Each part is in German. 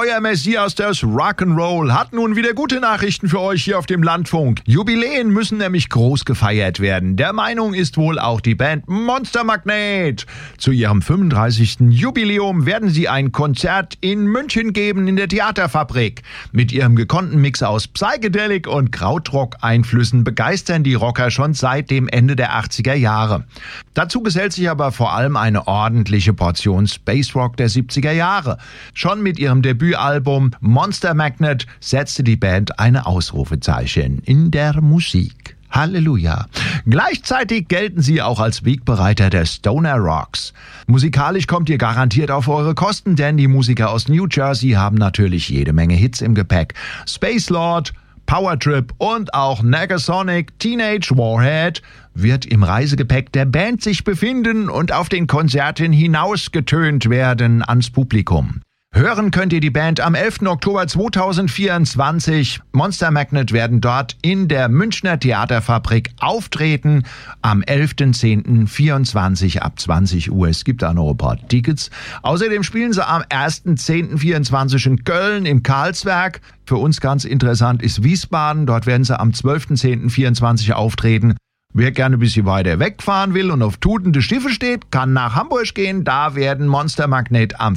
euer Messias des Rock'n'Roll hat nun wieder gute Nachrichten für euch hier auf dem Landfunk. Jubiläen müssen nämlich groß gefeiert werden. Der Meinung ist wohl auch die Band Monster Magnet. Zu ihrem 35. Jubiläum werden sie ein Konzert in München geben in der Theaterfabrik. Mit ihrem gekonnten Mix aus Psychedelic und Krautrock-Einflüssen begeistern die Rocker schon seit dem Ende der 80er Jahre. Dazu gesellt sich aber vor allem eine ordentliche Portion Space Rock der 70er Jahre. Schon mit ihrem Debütalbum Monster Magnet setzte die Band eine Ausrufezeichen in der Musik. Halleluja. Gleichzeitig gelten sie auch als Wegbereiter der Stoner Rocks. Musikalisch kommt ihr garantiert auf eure Kosten, denn die Musiker aus New Jersey haben natürlich jede Menge Hits im Gepäck. Space Lord, Power Trip und auch Negasonic Teenage Warhead wird im Reisegepäck der Band sich befinden und auf den Konzerten hinausgetönt werden ans Publikum. Hören könnt ihr die Band am 11. Oktober 2024. Monster Magnet werden dort in der Münchner Theaterfabrik auftreten. Am 11.10.24 ab 20 Uhr. Es gibt da noch ein paar Tickets. Außerdem spielen sie am 1.10.24 in Köln im Karlswerk. Für uns ganz interessant ist Wiesbaden. Dort werden sie am 12.10.24 auftreten. Wer gerne ein bisschen weiter wegfahren will und auf tutende Schiffe steht, kann nach Hamburg gehen. Da werden Monster Magnet am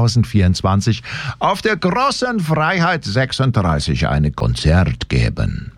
14.10.2024 auf der Großen Freiheit 36 ein Konzert geben.